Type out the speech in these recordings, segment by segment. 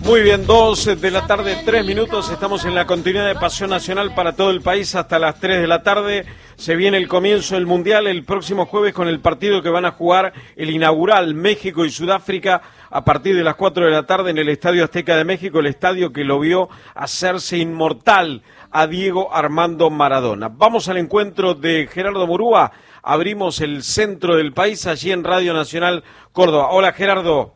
Muy bien, 2 de la tarde, 3 minutos, estamos en la continuidad de Pasión Nacional para todo el país hasta las 3 de la tarde. Se viene el comienzo del Mundial el próximo jueves con el partido que van a jugar el inaugural México y Sudáfrica a partir de las 4 de la tarde en el Estadio Azteca de México, el estadio que lo vio hacerse inmortal a Diego Armando Maradona. Vamos al encuentro de Gerardo Murúa, abrimos el centro del país allí en Radio Nacional Córdoba. Hola Gerardo.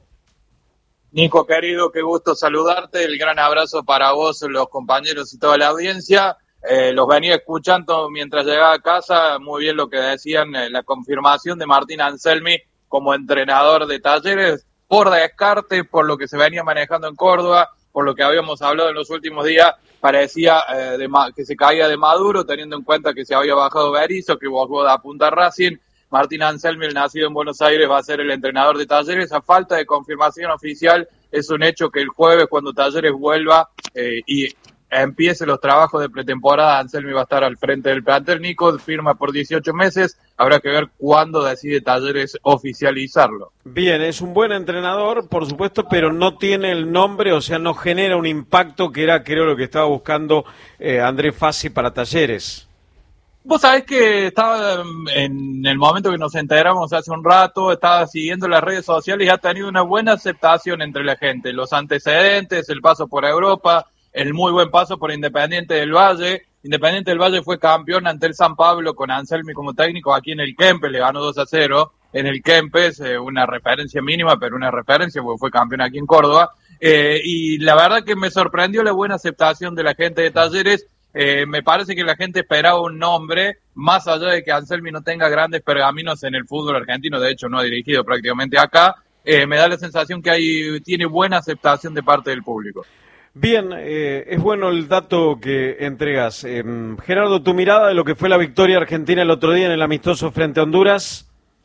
Nico, querido, qué gusto saludarte, el gran abrazo para vos, los compañeros y toda la audiencia. Los venía escuchando mientras llegaba a casa, muy bien lo que decían, la confirmación de Martín Anselmi como entrenador de Talleres, por descarte, por lo que se venía manejando en Córdoba, por lo que habíamos hablado en los últimos días, parecía que se caía de Maduro, teniendo en cuenta que se había bajado Berizzo, que Bogoda apunta a Racing. Martín Anselmi, el nacido en Buenos Aires, va a ser el entrenador de Talleres. A falta de confirmación oficial, es un hecho que el jueves, cuando Talleres vuelva y empiece los trabajos de pretemporada, Anselmi va a estar al frente del plantel. Nico firma por 18 meses, habrá que ver cuándo decide Talleres oficializarlo. Bien, es un buen entrenador, por supuesto, pero no tiene el nombre, o sea, no genera un impacto que era, creo, lo que estaba buscando Andrés Fassi para Talleres. Vos sabés que estaba en el momento que nos enteramos hace un rato, estaba siguiendo las redes sociales y ha tenido una buena aceptación entre la gente. Los antecedentes, el paso por Europa, el muy buen paso por Independiente del Valle. Independiente del Valle fue campeón ante el San Pablo con Anselmi como técnico aquí en el Kempes, le ganó 2-0 en el Kempes, una referencia mínima, pero una referencia porque fue campeón aquí en Córdoba. Y la verdad que me sorprendió la buena aceptación de la gente de Talleres. Me parece que la gente esperaba un nombre, más allá de que Anselmi no tenga grandes pergaminos en el fútbol argentino, de hecho no ha dirigido prácticamente acá, me da la sensación que tiene buena aceptación de parte del público. Bien, es bueno el dato que entregas. Gerardo, tu mirada de lo que fue la victoria argentina el otro día en el amistoso frente a Honduras.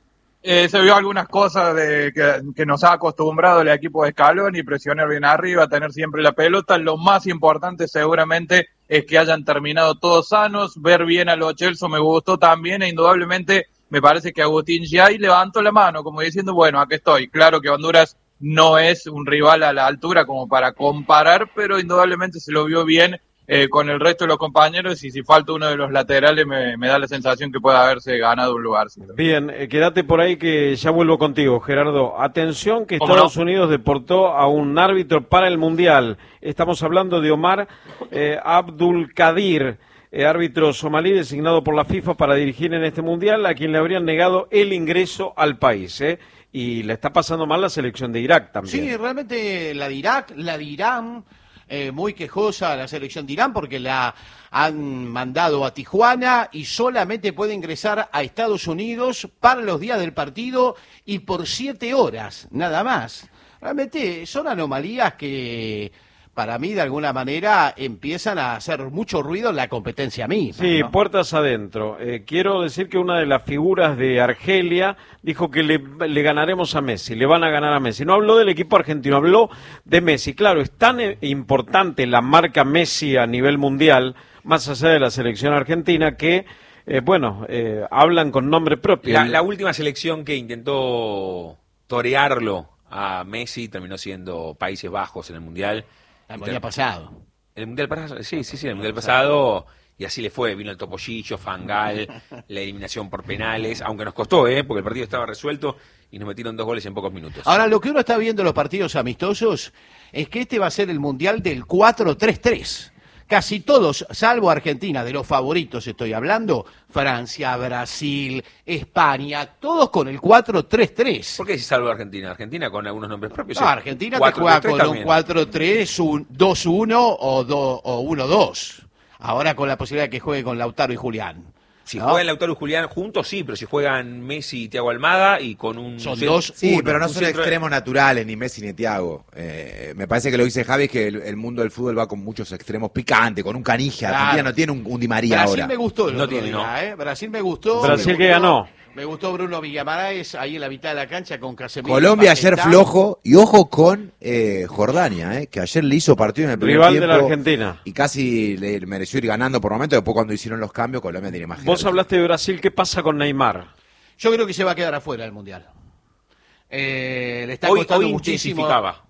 Se vio algunas cosas que nos ha acostumbrado el equipo de Scaloni, presionar bien arriba, tener siempre la pelota. Lo más importante seguramente es que hayan terminado todos sanos, ver bien a Lo Celso me gustó también e indudablemente me parece que Agustín Giay levantó la mano como diciendo, bueno, aquí estoy. Claro que Honduras no es un rival a la altura como para comparar, pero indudablemente se lo vio bien con el resto de los compañeros y si falta uno de los laterales me da la sensación que puede haberse ganado un lugar. Bien, quédate por ahí que ya vuelvo contigo, Gerardo. Atención que Estados Unidos deportó a un árbitro para el Mundial. Estamos hablando de Omar Abdul Kadir, árbitro somalí designado por la FIFA para dirigir en este Mundial, a quien le habrían negado el ingreso al país, y le está pasando mal la selección de Irak también. Sí, realmente la de Irak, la de Irán, muy quejosa la selección de Irán porque la han mandado a Tijuana y solamente puede ingresar a Estados Unidos para los días del partido y por 7 horas, nada más. Realmente son anomalías que para mí de alguna manera empiezan a hacer mucho ruido en la competencia misma. Sí, ¿no? puertas adentro. Quiero decir que una de las figuras de Argelia dijo que le ganaremos a Messi, le van a ganar a Messi. No habló del equipo argentino, habló de Messi. Claro, es tan importante la marca Messi a nivel mundial, más allá de la selección argentina, que, hablan con nombre propio. La última selección que intentó torearlo a Messi terminó siendo Países Bajos en el Mundial. El Mundial pasado. El Mundial pasado, sí, el Mundial pasado, y así le fue, vino el Topollillo, Fangal, la eliminación por penales, aunque nos costó, porque el partido estaba resuelto y nos metieron 2 goles en pocos minutos. Ahora, lo que uno está viendo en los partidos amistosos es que este va a ser el Mundial del 4-3-3. Casi todos, salvo Argentina, de los favoritos estoy hablando, Francia, Brasil, España, todos con el 4-3-3. ¿Por qué si salvo Argentina? Argentina con algunos nombres propios. No, Argentina te juega con un 4-3, un 2-1 o 1-2. Ahora con la posibilidad de que juegue con Lautaro y Julián. Si juegan Lautaro y Julián juntos, sí, pero si juegan Messi y Thiago Almada y con un... Son dos, sí, pero no son extremos naturales, ni Messi ni Thiago. Me parece que lo dice Javi, es que el mundo del fútbol va con muchos extremos picantes, con un Canija. Claro. Argentina no tiene un Di María Brasil ahora. Me gustó el no otro tiene, día, ¿eh? Brasil me gustó. Brasil que ganó. Me gustó Bruno Villamaráez ahí en la mitad de la cancha con Casemiro. Colombia ayer flojo, y ojo con Jordania, que ayer le hizo partido en el primer rival tiempo. de la Argentina. Y casi le mereció ir ganando por momento, después cuando hicieron los cambios, Colombia tiene más. Vos hablaste de Brasil, ¿qué pasa con Neymar? Yo creo que se va a quedar afuera del Mundial. Le está costando muchísimo.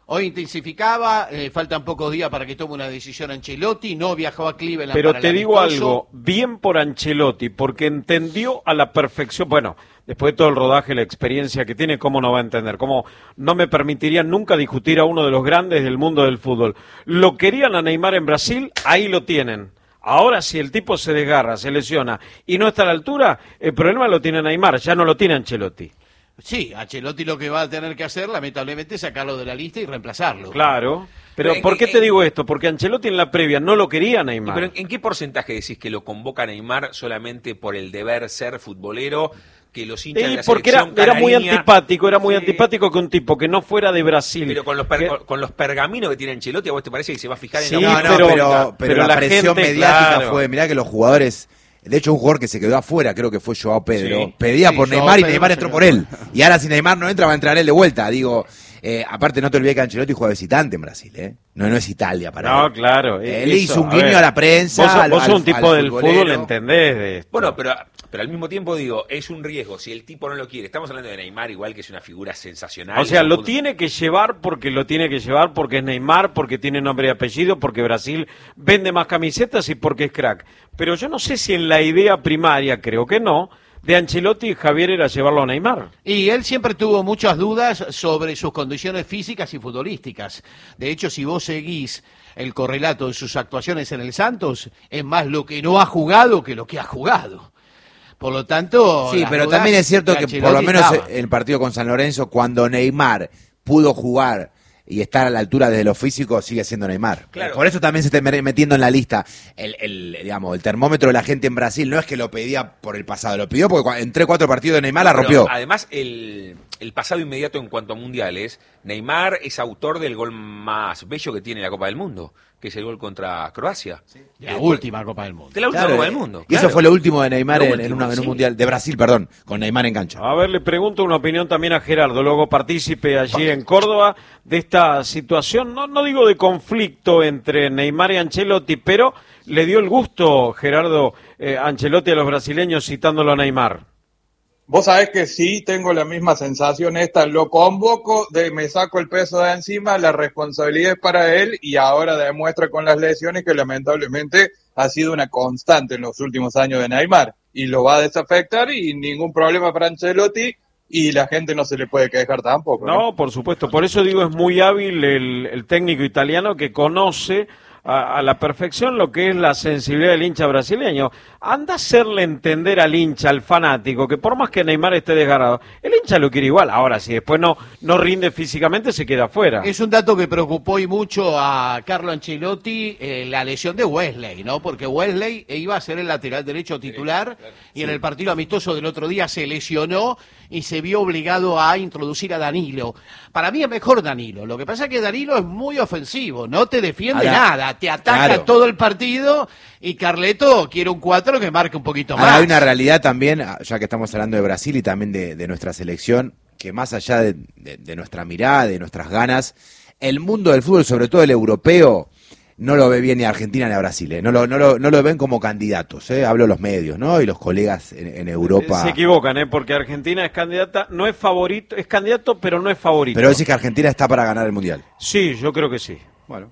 Hoy intensificaba, faltan pocos días para que tome una decisión Ancelotti, no viajó a Cleveland Pero para te el digo amistoso. algo, bien por Ancelotti, porque entendió a la perfección, bueno, después de todo el rodaje, la experiencia que tiene, ¿cómo no va a entender? ¿Cómo no me permitirían nunca discutir a uno de los grandes del mundo del fútbol? Lo querían a Neymar en Brasil, ahí lo tienen. Ahora, si el tipo se desgarra, se lesiona y no está a la altura, el problema lo tiene Neymar, ya no lo tiene Ancelotti. Sí, Ancelotti lo que va a tener que hacer, lamentablemente, es sacarlo de la lista y reemplazarlo. Claro, pero Pero ¿por qué te digo esto? Porque Ancelotti en la previa no lo quería Neymar. Pero ¿en qué porcentaje decís que lo convoca Neymar solamente por el deber ser futbolero? Que los hinchas de la porque selección era muy canareña- antipático, era muy Sí. antipático que un tipo que no fuera de Brasil. Pero con los pergaminos que tiene Ancelotti, ¿a vos te parece que se va a fijar en Sí, la No, pero pero la presión gente, mediática claro. fue, mirá que los jugadores, de hecho un jugador que se quedó afuera, creo que fue Joao Pedro, Sí. pedía Sí, por Joao Neymar y Pedro Neymar se entró quedó por él. Y ahora si Neymar no entra, va a entrar él de vuelta. Digo, aparte no te olvides que Ancelotti juega visitante en Brasil, ¿eh? No es Italia para No, él. claro. Él eso, hizo un ver, guiño a la prensa. Vos sos un tipo al del futbolero. fútbol, entendés de esto. Bueno, pero al mismo tiempo digo, es un riesgo. Si el tipo no lo quiere, estamos hablando de Neymar, igual que es una figura sensacional. O sea, es un lo fútbol- tiene que llevar porque lo tiene que llevar, porque es Neymar, porque tiene nombre y apellido, porque Brasil vende más camisetas y porque es crack. Pero yo no sé si en la idea primaria, creo que no, de Ancelotti y Javier era llevarlo a Neymar. Y él siempre tuvo muchas dudas sobre sus condiciones físicas y futbolísticas. De hecho, si vos seguís el correlato de sus actuaciones en el Santos, es más lo que no ha jugado que lo que ha jugado. Por lo tanto... Sí, las pero dudas también es cierto de que Ancelotti por lo menos estaban. el partido con San Lorenzo, cuando Neymar pudo jugar y estar a la altura desde lo físico, sigue siendo Neymar. Claro. Por eso también se está metiendo en la lista digamos, el termómetro de la gente en Brasil. No es que lo pedía por el pasado, lo pidió porque en 3-4 partidos de Neymar la Pero, rompió. además, el pasado inmediato en cuanto a mundiales, Neymar es autor del gol más bello que tiene la Copa del Mundo, que es el gol contra Croacia. La última Copa del Mundo. De la última Claro, Copa del Mundo. Y eso claro. fue lo último de Neymar Lo en último, en sí. un mundial, de Brasil, perdón, con Neymar en cancha. A ver, le pregunto una opinión también a Gerardo, luego partícipe allí en Córdoba de esta situación, no digo de conflicto entre Neymar y Ancelotti, pero le dio el gusto, Gerardo, Ancelotti a los brasileños citándolo a Neymar. Vos sabés que sí, tengo la misma sensación esta, lo convoco, me saco el peso de encima, la responsabilidad es para él y ahora demuestra con las lesiones que lamentablemente ha sido una constante en los últimos años de Neymar y lo va a desafectar y ningún problema para Ancelotti y la gente no se le puede quejar tampoco. No, por supuesto, por eso digo es muy hábil el técnico italiano que conoce a la perfección lo que es la sensibilidad del hincha brasileño. Anda a hacerle entender al hincha, al fanático, que por más que Neymar esté desgarrado, el hincha lo quiere igual. Ahora, si después no rinde físicamente, se queda afuera. Es un dato que preocupó y mucho a Carlo Ancelotti, la lesión de Wesley, ¿no? Porque Wesley iba a ser el lateral derecho titular y en el partido amistoso del otro día se lesionó y se vio obligado a introducir a Danilo. Para mí es mejor Danilo. Lo que pasa es que Danilo es muy ofensivo, no te defiende Ahora, nada, te ataca claro. todo el partido y Carleto quiere un 4 que marque un poquito Ahora, más. hay una realidad también, ya que estamos hablando de Brasil y también de nuestra selección, que más allá de nuestra mirada, de nuestras ganas, el mundo del fútbol, sobre todo el europeo, no lo ve bien ni a Argentina ni a Brasil, ¿eh? No lo ven como candidatos, ¿eh? Hablo los medios, ¿no? Y los colegas en Europa. Se equivocan, porque Argentina es candidata, no es favorito, es candidato, pero no es favorito. Pero decís que Argentina está para ganar el Mundial. Sí, yo creo que sí. Bueno.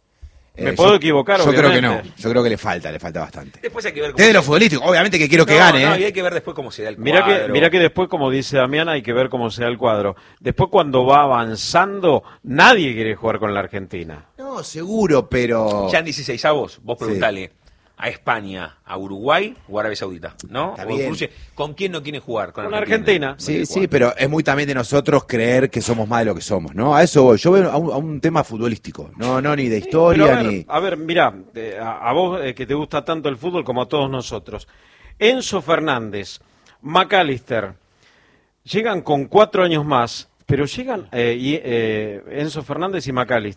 Me puedo equivocar, Yo creo que obviamente. no. Yo creo que le falta bastante. Después hay que ver cómo Desde se- lo futbolístico, obviamente que quiero que No, gane, no, ¿eh? y hay que ver después cómo se da el Mira cuadro. que después, como dice Damián, hay que ver cómo se da el cuadro. Después, cuando va avanzando, nadie quiere jugar con la Argentina. No, seguro, pero... Ya en 16avos, vos Sí. preguntale a España, a Uruguay o a Arabia Saudita, ¿no? Está O bien. incluye, ¿con quién no quiere jugar? Con Argentina. No Sí, quiere sí, jugar. pero es muy también de nosotros creer que somos más de lo que somos, ¿no? A eso voy. Yo veo a un tema futbolístico, no ni de historia, Pero ni... a ver, mirá, a vos que te gusta tanto el fútbol como a todos nosotros. Enzo Fernández, McAllister, llegan con 4 años más, pero llegan Enzo Fernández y McAllister.